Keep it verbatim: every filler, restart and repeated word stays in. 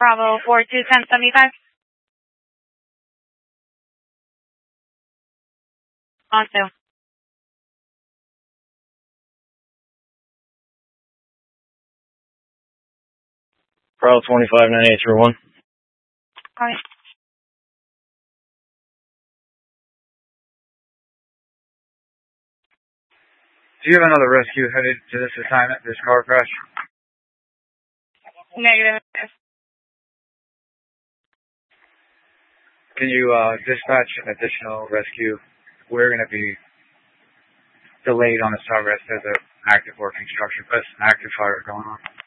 Bravo four two ten seventy-five. On two. Bravo twenty-five nine eight three one. Alright. Do you have another rescue headed to this assignment, this car crash? Negative. Can you uh, dispatch an additional rescue? We're going to be delayed on the sub rest as an active working structure, but an active fire going on.